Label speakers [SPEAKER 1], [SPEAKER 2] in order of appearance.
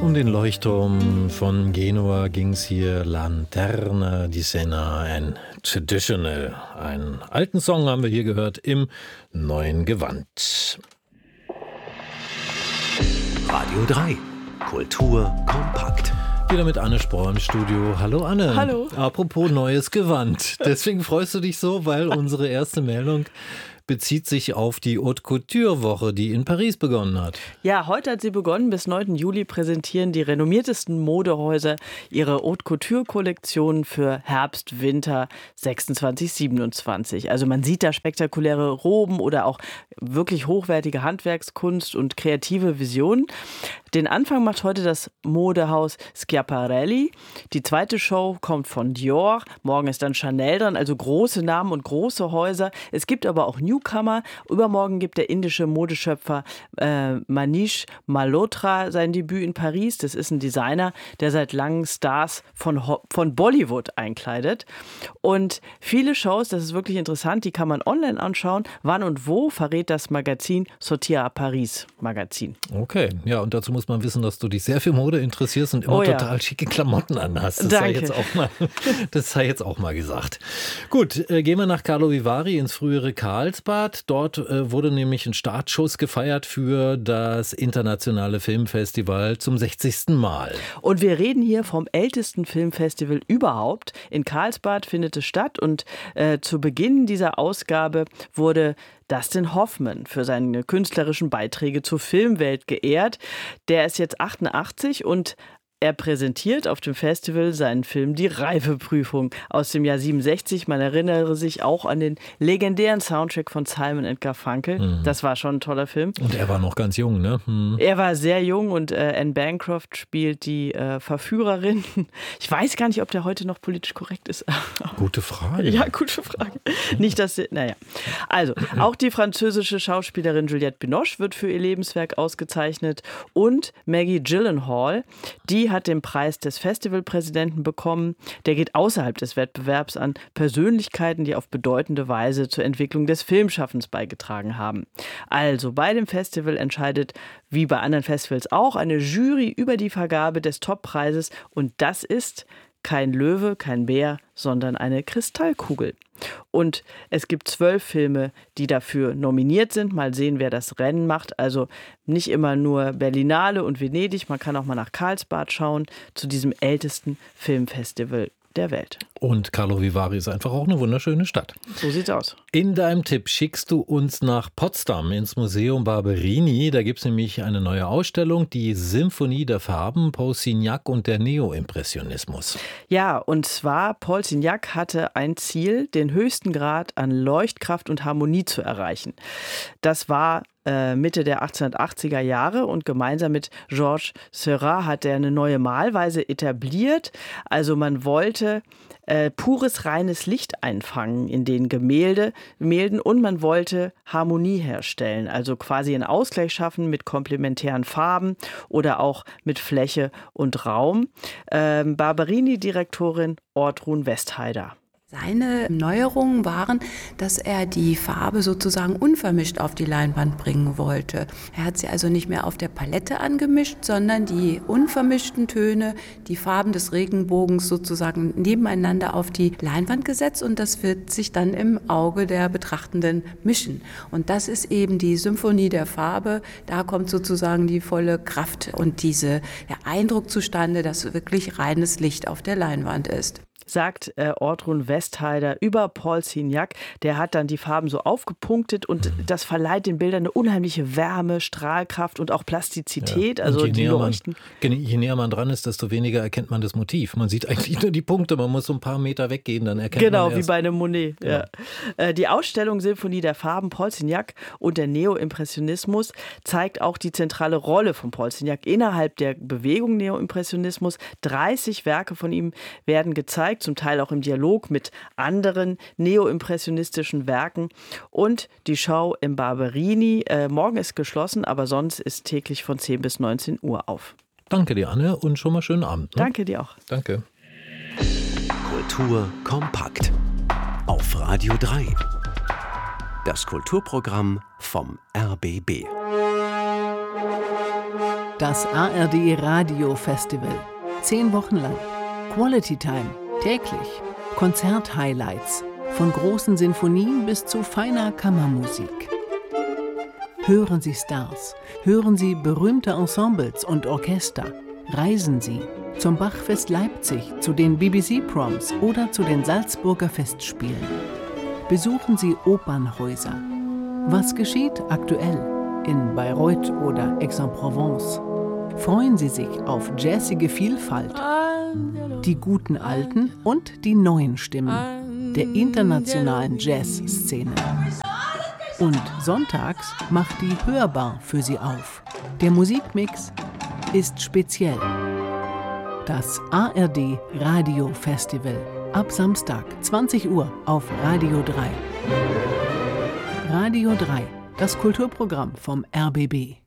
[SPEAKER 1] Um den Leuchtturm von Genua ging es hier, Lanterna di Siena, ein Traditional. Einen alten Song haben wir hier gehört im neuen Gewand.
[SPEAKER 2] Radio 3, Kultur kompakt.
[SPEAKER 1] Wieder mit Anne Sprohr im Studio. Hallo Anne.
[SPEAKER 3] Hallo.
[SPEAKER 1] Apropos neues Gewand. Deswegen freust du dich so, weil unsere erste Meldung bezieht sich auf die Haute Couture Woche, die in Paris begonnen hat.
[SPEAKER 3] Ja, heute hat sie begonnen. Bis 9. Juli präsentieren die renommiertesten Modehäuser ihre Haute Couture Kollektionen für Herbst, Winter 26, 27. Also man sieht da spektakuläre Roben oder auch wirklich hochwertige Handwerkskunst und kreative Visionen. Den Anfang macht heute das Modehaus Schiaparelli. Die zweite Show kommt von Dior. Morgen ist dann Chanel dran, also große Namen und große Häuser. Es gibt aber auch Newcomer. Übermorgen gibt der indische Modeschöpfer Manish Malhotra sein Debüt in Paris. Das ist ein Designer, der seit langem Stars von Bollywood einkleidet. Und viele Shows, das ist wirklich interessant, die kann man online anschauen. Wann und wo verrät das Magazin Sortir à Paris Magazin.
[SPEAKER 1] Okay, ja, und dazu muss man wissen, dass du dich sehr für Mode interessierst und immer total schicke Klamotten anhast. Das sei jetzt auch mal gesagt. Gut, gehen wir nach Carlo Vivari ins frühere Karlsbad. Dort wurde nämlich ein Startschuss gefeiert für das internationale Filmfestival zum 60. Mal.
[SPEAKER 3] Und wir reden hier vom ältesten Filmfestival überhaupt. In Karlsbad findet es statt und zu Beginn dieser Ausgabe wurde Dustin Hoffman für seine künstlerischen Beiträge zur Filmwelt geehrt. Der ist jetzt 88 und er präsentiert auf dem Festival seinen Film Die Reifeprüfung aus dem Jahr 67. Man erinnere sich auch an den legendären Soundtrack von Simon & Garfunkel. Das war schon ein toller Film.
[SPEAKER 1] Und er war noch ganz jung, ne?
[SPEAKER 3] Er war sehr jung und Anne Bancroft spielt die Verführerin. Ich weiß gar nicht, ob der heute noch politisch korrekt ist.
[SPEAKER 1] Gute Frage.
[SPEAKER 3] Ja, gute Frage. Nicht, dass naja. Also, auch die französische Schauspielerin Juliette Binoche wird für ihr Lebenswerk ausgezeichnet und Maggie Gyllenhaal, die hat den Preis des Festivalpräsidenten bekommen. Der geht außerhalb des Wettbewerbs an Persönlichkeiten, die auf bedeutende Weise zur Entwicklung des Filmschaffens beigetragen haben. Also bei dem Festival entscheidet, wie bei anderen Festivals auch, eine Jury über die Vergabe des Toppreises. Und das ist kein Löwe, kein Bär, sondern eine Kristallkugel. Und es gibt 12 Filme, die dafür nominiert sind. Mal sehen, wer das Rennen macht. Also nicht immer nur Berlinale und Venedig. Man kann auch mal nach Karlsbad schauen, zu diesem ältesten Filmfestival der Welt.
[SPEAKER 1] Und Carlo Vivari ist einfach auch eine wunderschöne Stadt.
[SPEAKER 3] So sieht's aus.
[SPEAKER 1] In deinem Tipp schickst du uns nach Potsdam ins Museum Barberini. Da gibt es nämlich eine neue Ausstellung, die Symphonie der Farben, Paul Signac und der Neoimpressionismus.
[SPEAKER 3] Ja, und zwar Paul Signac hatte ein Ziel, den höchsten Grad an Leuchtkraft und Harmonie zu erreichen. Das war Mitte der 1880er Jahre und gemeinsam mit Georges Seurat hat er eine neue Malweise etabliert. Also man wollte pures, reines Licht einfangen in den Gemälden und man wollte Harmonie herstellen, also quasi einen Ausgleich schaffen mit komplementären Farben oder auch mit Fläche und Raum. Barberini-Direktorin Ortrun Westheider.
[SPEAKER 4] Seine Neuerungen waren, dass er die Farbe sozusagen unvermischt auf die Leinwand bringen wollte. Er hat sie also nicht mehr auf der Palette angemischt, sondern die unvermischten Töne, die Farben des Regenbogens sozusagen nebeneinander auf die Leinwand gesetzt und das wird sich dann im Auge der Betrachtenden mischen. Und das ist eben die Symphonie der Farbe. Da kommt sozusagen die volle Kraft und der Eindruck zustande, dass wirklich reines Licht auf der Leinwand ist.
[SPEAKER 3] Sagt Ortrun Westheider über Paul Signac. Der hat dann die Farben so aufgepunktet und das verleiht den Bildern eine unheimliche Wärme, Strahlkraft und auch Plastizität.
[SPEAKER 1] Ja.
[SPEAKER 3] Also
[SPEAKER 1] je näher man dran ist, desto weniger erkennt man das Motiv. Man sieht eigentlich nur die Punkte, man muss so ein paar Meter weggehen, dann erkennt man
[SPEAKER 3] Genau, wie bei einem Monet. Genau. Ja. Die Ausstellung Symphonie der Farben, Paul Signac und der Neoimpressionismus zeigt auch die zentrale Rolle von Paul Signac innerhalb der Bewegung Neoimpressionismus. 30 Werke von ihm werden gezeigt, zum Teil auch im Dialog mit anderen neoimpressionistischen Werken. Und die Schau im Barberini, morgen ist geschlossen, aber sonst ist täglich von 10 bis 19 Uhr auf.
[SPEAKER 1] Danke dir, Anne, und schon mal schönen Abend. Ne?
[SPEAKER 3] Danke dir auch.
[SPEAKER 1] Danke.
[SPEAKER 2] Kultur kompakt auf Radio 3. Das Kulturprogramm vom RBB.
[SPEAKER 5] Das ARD Radio Festival. 10 Wochen lang. Quality Time. Täglich. Konzert-Highlights. Von großen Sinfonien bis zu feiner Kammermusik. Hören Sie Stars. Hören Sie berühmte Ensembles und Orchester. Reisen Sie zum Bachfest Leipzig, zu den BBC-Proms oder zu den Salzburger Festspielen. Besuchen Sie Opernhäuser. Was geschieht aktuell in Bayreuth oder Aix-en-Provence? Freuen Sie sich auf jazzige Vielfalt, die guten alten und die neuen Stimmen der internationalen Jazzszene. Und sonntags macht die Hörbar für Sie auf. Der Musikmix ist speziell. Das ARD Radio Festival. Ab Samstag, 20 Uhr auf Radio 3. Radio 3, das Kulturprogramm vom RBB.